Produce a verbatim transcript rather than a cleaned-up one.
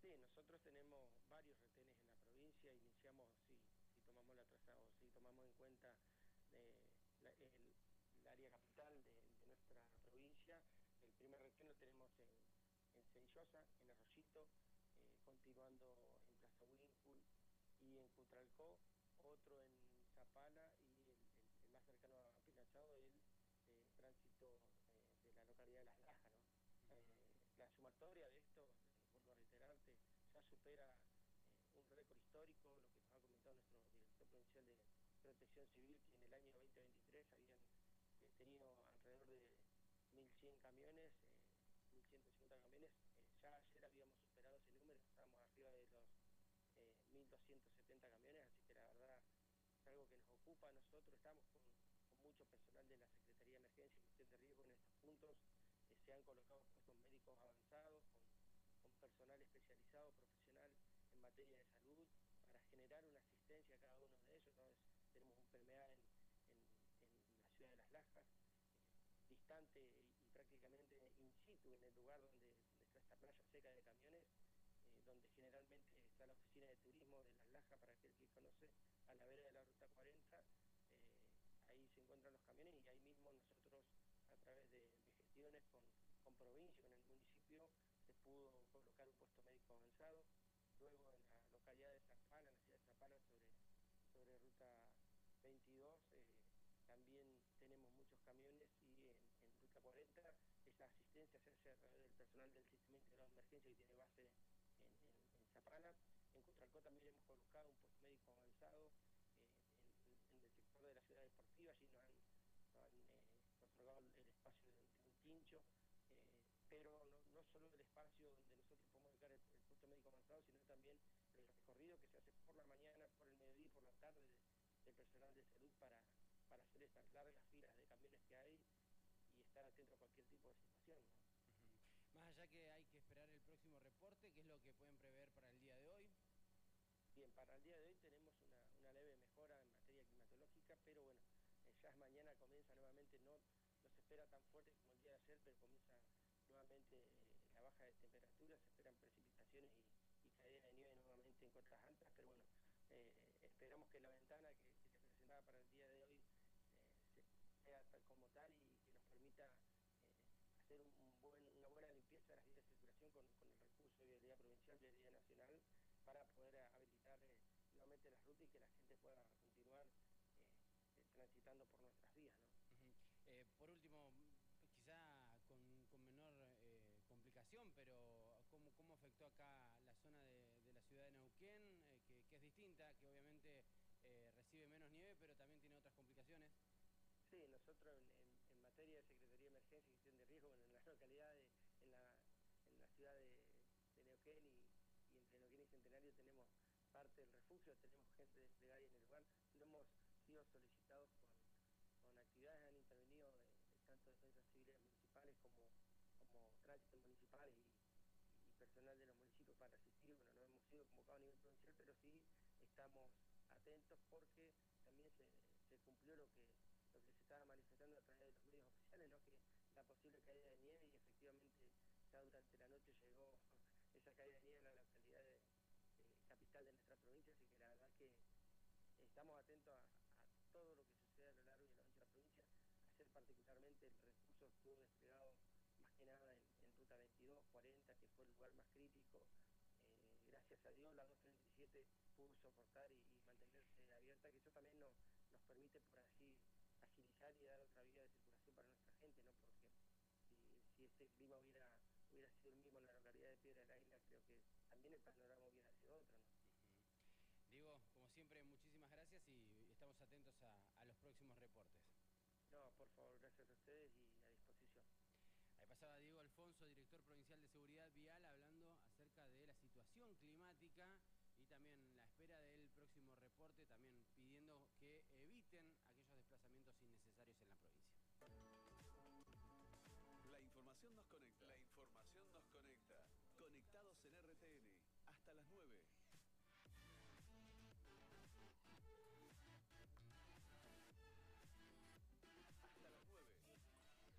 Sí, nosotros tenemos varios retenes en la provincia, iniciamos, si, si tomamos la traza, o si tomamos en cuenta eh, la, el, el área capital de, de nuestra provincia, el primer retén lo tenemos en, en Senillosa, en Arroyito, eh, continuando en Plaza Winkle y en Cutralcó, otro en Zapala y el, el, el más cercano a Pinachado, el eh, tránsito eh, de la localidad de Las Lajas, ¿no? Eh, la sumatoria de esto, eh, vuelvo a reiterarte, ya supera eh, un récord histórico, lo que nos ha comentado nuestro director provincial de Protección Civil, que en el año veinte veintitrés habían eh, tenido alrededor de mil cien camiones, eh, mil ciento cincuenta camiones, eh, ya ayer habíamos superado ese número, estábamos arriba de los eh, mil doscientos setenta camiones, así que la verdad es algo que nos ocupa a nosotros, estamos con, con mucho personal de la Secretaría de Emergencia y Gestión de Riesgo en estos puntos. Eh, se han colocado puestos médicos avanzados con, con personal especializado, profesional en materia de salud, para generar una asistencia a cada uno de ellos. Entonces, tenemos un P M A en, en, en la ciudad de Las Lajas, eh, distante y, y prácticamente in situ en el lugar donde, donde está esta playa seca de camiones, eh, donde generalmente está la oficina de turismo de Las Lajas, para aquel que conoce, a la vera de la Ruta cuarenta, eh, ahí se encuentran los camiones y ahí mismo nosotros, a través de, de gestiones con, con provincia, con el municipio, se pudo colocar un puesto médico avanzado. Luego en la localidad de Zapala, en la ciudad de Zapala, sobre, sobre Ruta veintidós, eh, también tenemos muchos camiones y en, en Ruta cuarenta esa asistencia se hace a través del personal del Sistema Integrado de Emergencia, que tiene base en, en, en Zapala. En Cutralcó también hemos colocado un puesto médico avanzado eh, en, en el sector de la ciudad deportiva, allí nos han, nos han eh, otorgado el espacio de, de un quincho, eh, pero no, no solo el espacio donde nosotros podemos dedicar el, el puesto médico avanzado, sino también el recorrido que se hace por la mañana, por el mediodía y por la tarde de, del personal de salud para, para hacer estas largas filas de camiones que hay y estar atento a cualquier tipo de situación, ¿no? Uh-huh. Más allá que hay que esperar el próximo reporte, ¿qué es lo que pueden prever para el día de hoy? Bien, para el día de hoy tenemos una, una leve mejora en materia climatológica, pero bueno, eh, ya mañana comienza nuevamente, no, no se espera tan fuerte como el día de ayer, pero comienza nuevamente eh, la baja de temperaturas, se esperan precipitaciones y, y caída de nieve nuevamente en cotas altas, pero bueno, eh, esperamos que la ventana que, que se presentaba para el día de hoy eh, sea tal como tal y que nos permita eh, hacer un, un buen, una buena limpieza de las vías de circulación con, con el recurso de vialidad provincial, de vialidad nacional, para poder habilitar eh, nuevamente las rutas y que la gente pueda continuar eh, eh, transitando por nuestras vías, ¿no? Uh-huh. eh, por último, quizá con, con menor eh, complicación, pero ¿cómo, cómo afectó acá la zona de, de la ciudad de Neuquén, eh, que, que es distinta, que obviamente eh, recibe menos nieve, pero también tiene otras complicaciones? Sí, nosotros en, en, en materia de Secretaría de Emergencia y Gestión de Riesgo, bueno, en la localidad, de, en, la, en la ciudad de, de Neuquén y, y entre Neuquén y Centenario tenemos parte del refugio, tenemos gente desplegada ahí en el lugar, no hemos sido solicitados con, con actividades, han intervenido de, de tanto defensas civiles municipales como, como tránsito municipal y, y personal de los municipios para asistir. Bueno, no hemos sido convocados a nivel provincial, pero sí estamos atentos porque también se, se cumplió lo que lo que se estaba manifestando a través de los medios oficiales, ¿no? Que la posible caída de nieve, y efectivamente ya durante la noche llegó esa caída de nieve en la localidad de, de capital de nuestra provincia, así que la verdad que estamos atentos a, a todo lo que sucede a lo largo y a lo ancho de la provincia. Ayer particularmente el recurso estuvo desplegado más que nada en, en Ruta veintidós, cuarenta, que fue el lugar más crítico. Eh, gracias a Dios la doscientos treinta y siete pudo soportar y, y mantenerse abierta, que eso también nos, nos permite por así agilizar y dar otra vía de circulación para nuestra gente, ¿no? Porque si, si este clima hubiera hubiera sido el mismo en la localidad de Piedra del Águila, creo que también el panorama hubiera sido otro, ¿no? Uh-huh. Diego, como siempre, muchísimas gracias y estamos atentos a, a los próximos reportes. No, por favor, gracias a ustedes y a disposición. Ahí pasaba Diego Alfonso, director provincial de Seguridad Vial, hablando acerca de la situación climática y también la espera del próximo reporte, también pidiendo que eviten aquellos desplazamientos innecesarios en la provincia. La información nos conecta. La información nos conecta. Conectados en R T N. Hasta las nueve.